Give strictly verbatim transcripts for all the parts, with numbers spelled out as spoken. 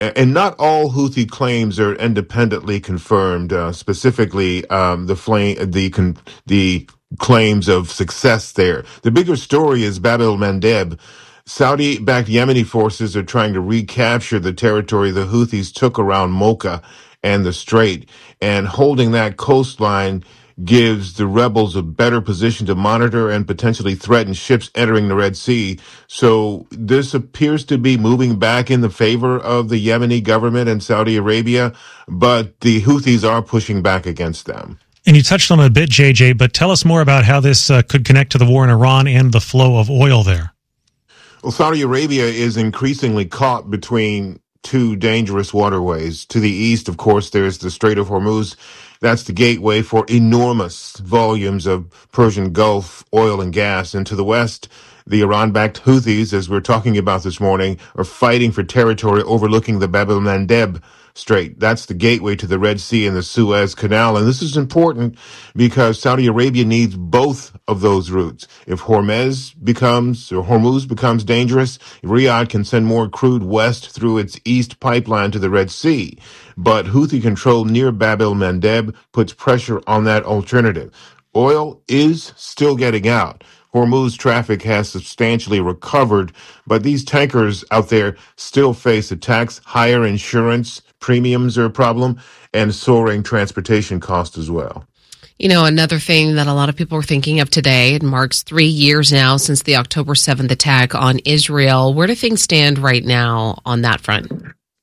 And not all Houthi claims are independently confirmed. Uh, specifically, um, the flame, the con- the claims of success there. The bigger story is Bab el-Mandeb. Saudi-backed Yemeni forces are trying to recapture the territory the Houthis took around Mocha and the Strait, and holding that coastline gives the rebels a better position to monitor and potentially threaten ships entering the Red Sea. So this appears to be moving back in the favor of the Yemeni government and Saudi Arabia, but the Houthis are pushing back against them. And you touched on it a bit, J J, but tell us more about how this uh, could connect to the war in Iran and the flow of oil there. Well, Saudi Arabia is increasingly caught between two dangerous waterways. To the east, of course, there's the Strait of Hormuz. That's the gateway for enormous volumes of Persian Gulf oil and gas. And to the west, the Iran-backed Houthis, as we're talking about this morning, are fighting for territory overlooking the Bab el-Mandeb Strait. That's the gateway to the Red Sea and the Suez Canal. And this is important because Saudi Arabia needs both of those routes. If Hormuz becomes, or Hormuz becomes dangerous, Riyadh can send more crude west through its east pipeline to the Red Sea. But Houthi control near Bab el-Mandeb puts pressure on that alternative. Oil is still getting out. Hormuz traffic has substantially recovered, but these tankers out there still face attacks. Higher insurance premiums are a problem, and soaring transportation costs as well. You know, another thing that a lot of people are thinking of today, it marks three years now since the October seventh attack on Israel. Where do things stand right now on that front?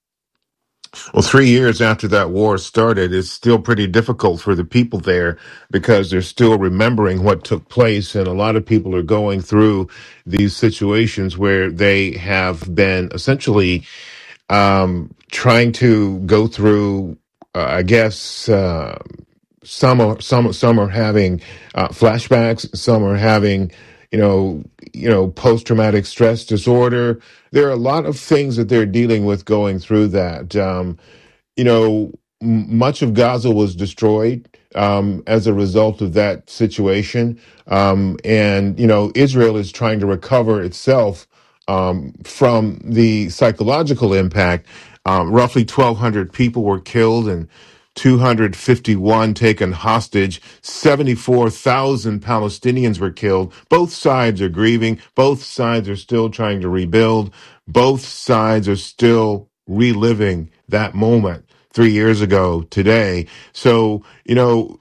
Well, three years after that war started, it's still pretty difficult for the people there because they're still remembering what took place. And a lot of people are going through these situations where they have been essentially um, trying to go through, uh, I guess, uh, some are, some, some are having uh, flashbacks. Some are having, you know, you know, post-traumatic stress disorder. There are a lot of things that they're dealing with going through that. Um, you know, m- much of Gaza was destroyed um, as a result of that situation. Um, and, you know, Israel is trying to recover itself um, from the psychological impact. Um, roughly twelve hundred people were killed and two hundred fifty-one taken hostage. seventy-four thousand Palestinians were killed. Both sides are grieving. Both sides are still trying to rebuild. Both sides are still reliving that moment three years ago today. So, you know,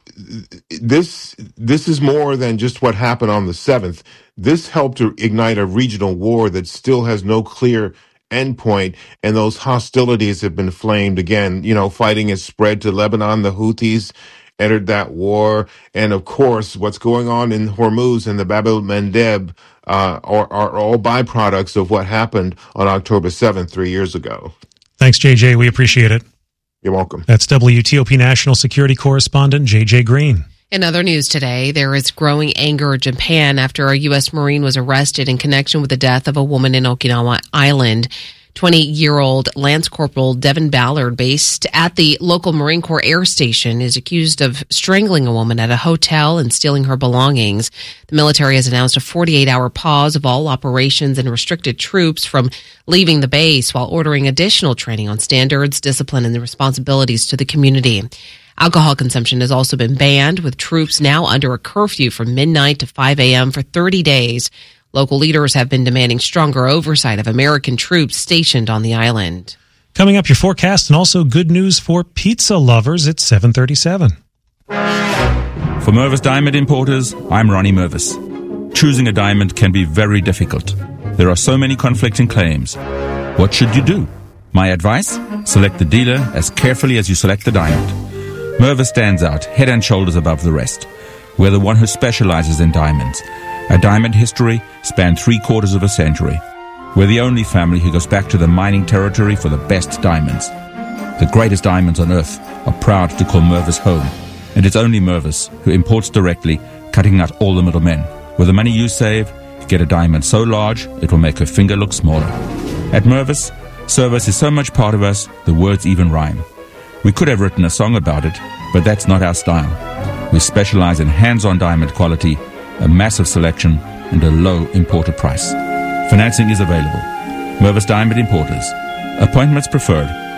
this this is more than just what happened on the seventh. This helped to ignite a regional war that still has no clear endpoint, and those hostilities have been flamed again. You know, fighting has spread to Lebanon. The Houthis entered that war, and of course, what's going on in Hormuz and the Bab el-Mandeb uh, are, are all byproducts of what happened on October seventh, three years ago. Thanks, J J. We appreciate it. You're welcome. That's W T O P National Security Correspondent J J Green. In other news today, there is growing anger in Japan after a U S Marine was arrested in connection with the death of a woman in Okinawa Island. twenty-year-old Lance Corporal Devin Ballard, based at the local Marine Corps Air Station, is accused of strangling a woman at a hotel and stealing her belongings. The military has announced a forty-eight hour pause of all operations and restricted troops from leaving the base while ordering additional training on standards, discipline, and the responsibilities to the community. Alcohol consumption has also been banned, with troops now under a curfew from midnight to five a.m. for thirty days. Local leaders have been demanding stronger oversight of American troops stationed on the island. Coming up, your forecast and also good news for pizza lovers at seven thirty-seven. For Mervis Diamond Importers, I'm Ronnie Mervis. Choosing a diamond can be very difficult. There are so many conflicting claims. What should you do? My advice? Select the dealer as carefully as you select the diamond. Mervis stands out head and shoulders above the rest. We're the one who specializes in diamonds. Our diamond history spanned three quarters of a century. We're the only family who goes back to the mining territory for the best diamonds. The greatest diamonds on earth are proud to call Mervis home. And it's only Mervis who imports directly, cutting out all the middlemen. With the money you save, you get a diamond so large it will make her finger look smaller. At Mervis, service is so much part of us, the words even rhyme. We could have written a song about it, but that's not our style. We specialize in hands-on diamond quality, a massive selection, and a low importer price. Financing is available. Mervis Diamond Importers. Appointments preferred.